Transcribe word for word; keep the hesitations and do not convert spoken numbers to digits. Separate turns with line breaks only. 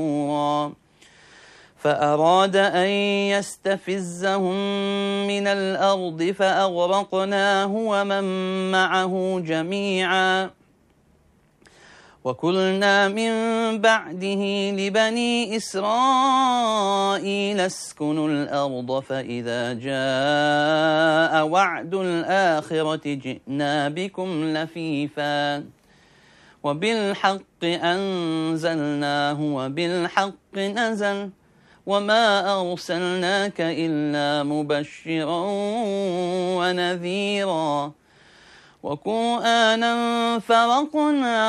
فأراد أن يستفزهم من الأرض فأغرقناه ومن معه جميعا وقلنا من بعده لبني إسرائيل اسكنوا الأرض فإذا جاء وعد الآخرة جئنا بكم لفيفا وبالحق أنزلناه وبالحق نزل وما أرسلناك إلا مبشرا ونذيرا وقرآنا فرقناه